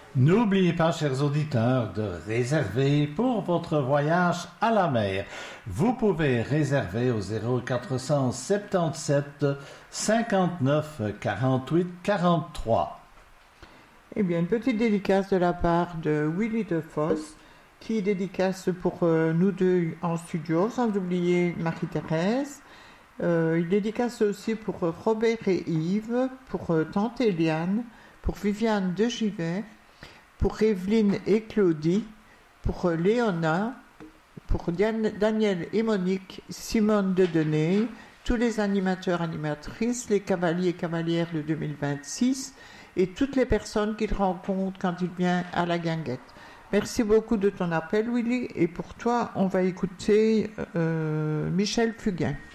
N'oubliez pas, chers auditeurs, de réserver pour votre voyage à la mer. Vous pouvez réserver au 0477 59 48 43. Eh bien, une petite dédicace de la part de Willy DeFoss, qui dédicace pour nous deux en studio, sans oublier Marie-Thérèse. Il dédicace aussi pour Robert et Yves, pour Tante Eliane, pour Viviane de Givet, pour Evelyne et Claudie, pour Léona, pour Daniel et Monique, Simone de Denay, tous les animateurs, animatrices, les cavaliers et cavalières de 2026 et toutes les personnes qu'il rencontre quand il vient à la guinguette. Merci beaucoup de ton appel, Willy, et pour toi, on va écouter Michel Fugain.